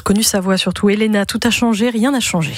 reconnu sa voix surtout. Elena, tout a changé, rien n'a changé.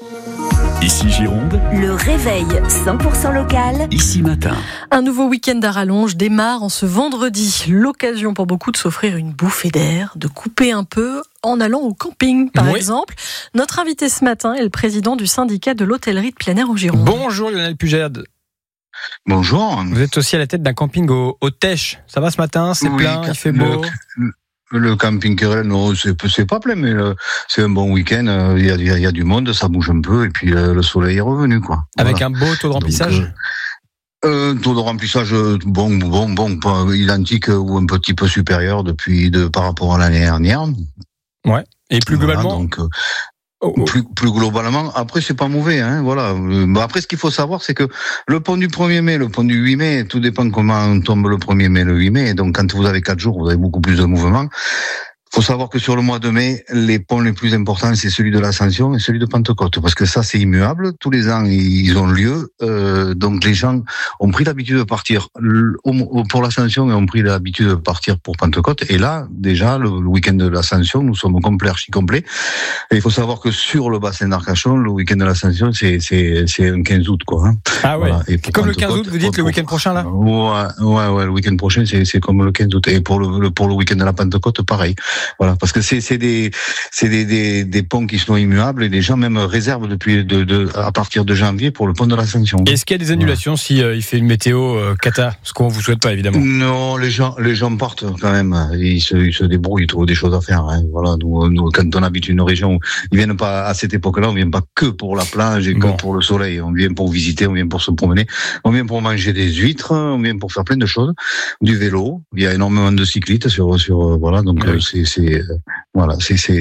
Ici Gironde, le réveil 100% local. Ici Matin. Un nouveau week-end à rallonge démarre en ce vendredi. L'occasion pour beaucoup de s'offrir une bouffée d'air, de couper un peu en allant au camping, par exemple. Notre invité ce matin est le président du syndicat de l'hôtellerie de plein air en Gironde. Bonjour Lionel Pujade. Bonjour. Vous êtes aussi à la tête d'un camping au Tèche. Ça va ce matin? C'est plein, il fait beau. Le camping Querelle, non, c'est pas plein, mais c'est un bon week-end. Il y a du monde, ça bouge un peu, et puis le soleil est revenu, quoi. Avec un beau taux de remplissage. Taux de remplissage bon, pas identique ou un petit peu supérieur par rapport à l'année dernière. Ouais. Et plus globalement. Donc, plus globalement, après c'est pas mauvais, hein, voilà. Après, ce qu'il faut savoir, c'est que le pont du 1er mai, le pont du 8 mai, tout dépend comment on tombe le 1er mai, le 8 mai. Donc, quand vous avez 4 jours, vous avez beaucoup plus de mouvement. Faut savoir que sur le mois de mai, les ponts les plus importants, c'est celui de l'Ascension et celui de Pentecôte, parce que ça, c'est immuable. Tous les ans, ils ont lieu. Donc, les gens ont pris l'habitude de partir pour l'Ascension et ont pris l'habitude de partir pour Pentecôte. Et là, déjà, le week-end de l'Ascension, nous sommes au complet, archi complet. Et il faut savoir que sur le bassin d'Arcachon, le week-end de l'Ascension, c'est un 15 août, quoi. Hein. Ah ouais. Voilà. Et comme le 15 août, vous dites le week-end prochain, là? Ouais, le week-end prochain, c'est comme le 15 août. Et pour le week-end de la Pentecôte, pareil. Voilà, parce que c'est des ponts qui sont immuables et les gens même réservent à partir de janvier pour le pont de l'Ascension. Est-ce qu'il y a des annulations si il fait une météo cata, ce qu'on vous souhaite pas évidemment? Non, les gens partent quand même. Ils se débrouillent, ils trouvent des choses à faire. Hein. Voilà, nous quand on habite une région où ils viennent pas à cette époque-là, on vient pas que pour la plage et que pour le soleil. On vient pour visiter, on vient pour se promener, on vient pour manger des huîtres, on vient pour faire plein de choses, du vélo. Il y a énormément de cyclistes sur voilà, donc voilà, c'est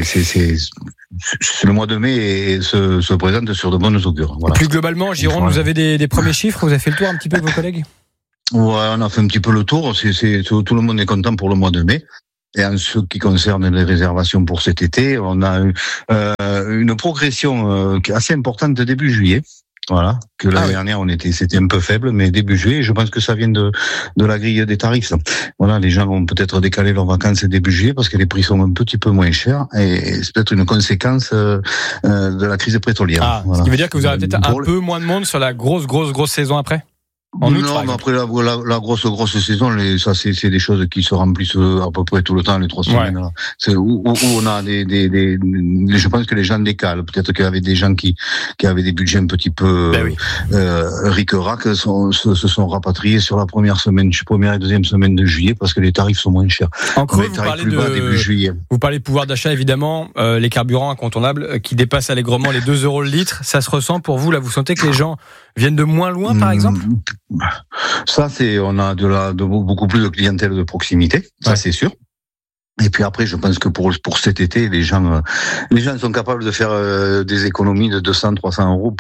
le mois de mai et se présente sur de bonnes augures. Voilà. Plus globalement, Gironde, vous avez des premiers chiffres? Vous avez fait le tour un petit peu avec vos collègues? Ouais, on a fait un petit peu le tour. Tout le monde est content pour le mois de mai. Et en ce qui concerne les réservations pour cet été, on a une progression assez importante de début juillet. Voilà, que l'année dernière c'était un peu faible, mais début juillet, je pense que ça vient de la grille des tarifs. Voilà, les gens vont peut-être décaler leurs vacances début juillet parce que les prix sont un petit peu moins chers et c'est peut-être une conséquence de la crise pétrolière. Voilà. Ce qui veut dire que vous aurez peut-être un peu moins de monde sur la grosse saison après? Non, mais après la grosse saison, ça c'est des choses qui se remplissent à peu près tout le temps, les 3 semaines. Là. C'est où on a je pense que les gens décalent. Peut-être qu'il y avait des gens qui avaient des budgets un petit peu ric-rac se sont rapatriés sur la première et deuxième semaine de juillet parce que les tarifs sont moins chers. Encore vous parlez de pouvoir d'achat évidemment, les carburants incontournables qui dépassent allègrement les 2 € le litre. Ça se ressent pour vous là? Vous sentez que les gens viennent de moins loin par exemple? Ça, on a beaucoup plus de clientèle de proximité, ça c'est sûr. Et puis après, je pense que pour cet été, les gens sont capables de faire des économies de 200-300 €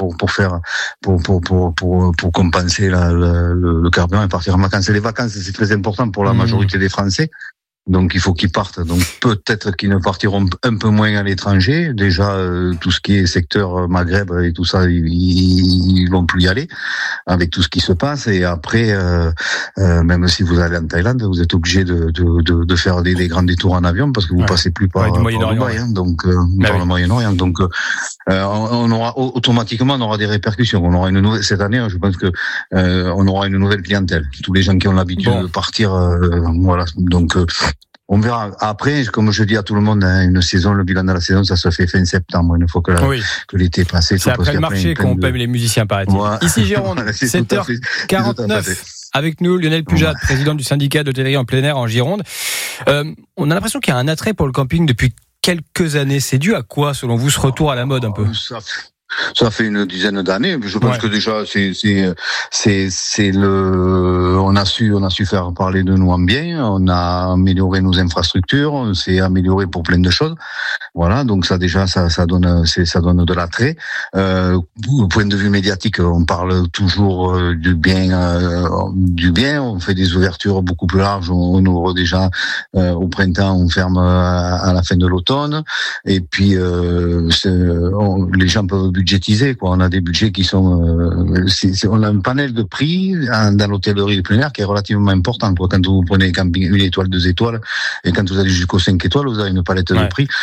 pour compenser le carburant et partir en vacances. Et les vacances, c'est très important pour la majorité des Français. Donc il faut qu'ils partent. Donc peut-être qu'ils ne partiront un peu moins à l'étranger. Déjà tout ce qui est secteur Maghreb et tout ça, ils vont plus y aller avec tout ce qui se passe. Et après, même si vous allez en Thaïlande, vous êtes obligé de faire des grands détours en avion parce que vous passez plus par Dubaï, hein, donc par le Moyen-Orient. Donc on aura automatiquement des répercussions. On aura cette année, je pense que on aura une nouvelle clientèle. Tous les gens qui ont l'habitude de partir, voilà. Donc on verra. Après, comme je dis à tout le monde, le bilan de la saison, ça se fait fin septembre. Une fois que l'été est passé. C'est après le marché qu'on paie les musiciens, paraît-il. Ouais. Ici, Gironde, 7h49. Avec nous, Lionel Pujade, président du syndicat d'hôtellerie en plein air en Gironde. On a l'impression qu'il y a un attrait pour le camping depuis quelques années. C'est dû à quoi, selon vous, ce retour à la mode un peu? Ça fait une dizaine d'années. Je pense que déjà on a su faire parler de nous en bien. On a amélioré nos infrastructures. On s'est amélioré pour plein de choses. Voilà. Donc ça déjà, ça donne de l'attrait. Au point de vue médiatique, on parle toujours du bien. On fait des ouvertures beaucoup plus larges. On ouvre déjà au printemps. On ferme à la fin de l'automne. Et puis les gens peuvent budgétiser, quoi. On a des budgets qui sont, on a un panel de prix dans l'hôtellerie de plein air qui est relativement important, quoi. Quand vous prenez camping 1 étoile, 2 étoiles, et quand vous allez jusqu'aux 5 étoiles, vous avez une palette de prix. Voilà,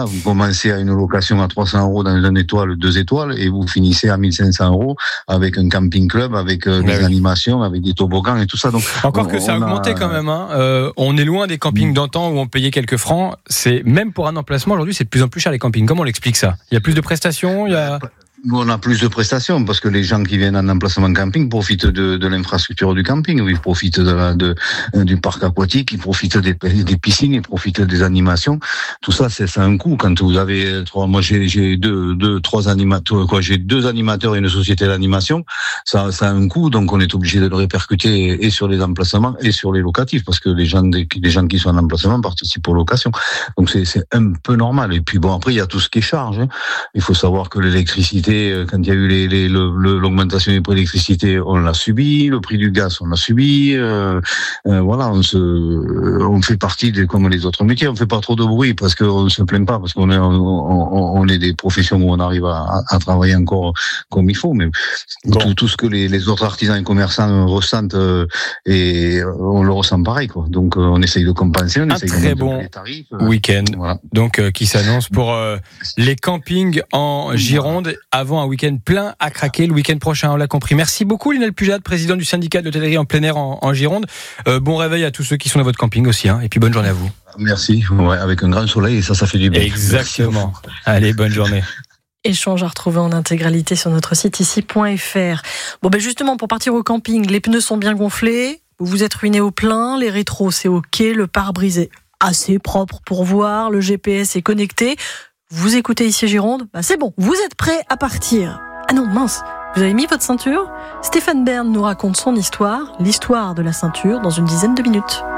vous commencez à une location à 300 € dans une étoile, 2 étoiles, et vous finissez à 1500 € avec un camping club, avec des animations, avec des toboggans et tout ça. Donc, encore que ça a augmenté quand même. On est loin des campings d'antan où on payait quelques francs. C'est même pour un emplacement aujourd'hui, c'est de plus en plus cher les campings. Comment on l'explique ça? Il y a plus de prestations, On a plus de prestations parce que les gens qui viennent en emplacement camping profitent de l'infrastructure du camping. Ils profitent du parc aquatique, ils profitent des piscines, ils profitent des animations. Tout ça, c'est un coût. Quand vous avez moi j'ai deux animateurs et une société d'animation, ça a un coût. Donc on est obligé de le répercuter et sur les emplacements et sur les locatifs parce que les gens qui sont en emplacement participent aux locations. Donc c'est un peu normal. Et puis bon, après il y a tout ce qui est charge. Il faut savoir que l'électricité, quand il y a eu l'augmentation des prix de l'électricité, on l'a subi, le prix du gaz, on l'a subi. Voilà, on fait partie comme les autres métiers. On fait pas trop de bruit parce qu'on se plaint pas, parce qu'on est des professions où on arrive à travailler encore comme il faut. Mais tout ce que les autres artisans et commerçants ressentent, et on le ressent pareil, quoi. Donc on essaye de compenser, on essaye de monter les tarifs. Week-end, voilà. Donc qui s'annonce pour les campings en Gironde. Avant un week-end plein à craquer le week-end prochain, on l'a compris. Merci beaucoup Lionel Pujade, président du syndicat de l'hôtellerie en plein air en Gironde. Bon réveil à tous ceux qui sont dans votre camping aussi, et puis bonne journée à vous. Merci, avec un grand soleil, et ça fait du bien. Exactement. Allez, bonne journée. Échange à retrouver en intégralité sur notre site ici.fr. Bon, justement, pour partir au camping, les pneus sont bien gonflés, vous vous êtes ruiné au plein, les rétros c'est ok, le pare-brise est assez propre pour voir, le GPS est connecté. Vous écoutez ici Gironde, c'est bon, vous êtes prêts à partir. Ah non, mince, vous avez mis votre ceinture ? Stéphane Bern nous raconte son histoire, l'histoire de la ceinture, dans une dizaine de minutes.